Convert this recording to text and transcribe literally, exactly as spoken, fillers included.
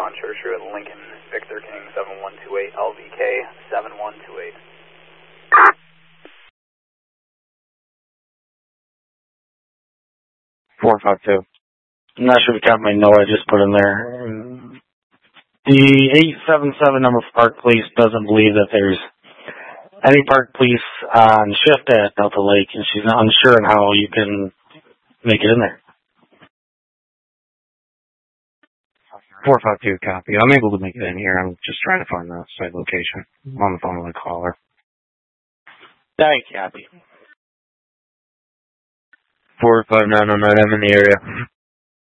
on Churchill at Lincoln, Victor King seven one two eight, L V K seven one two eight. four five two. I'm not sure if you got my note I just put in there. The eight seven seven number for Park Police doesn't believe that there's any Park Police on shift at Delta Lake, and she's not unsure on how you can make it in there. four five two, copy. I'm able to make it in here. I'm just trying to find the site location. I'm on the phone with a caller. Thank you, copy. four five nine oh nine, I'm in the area.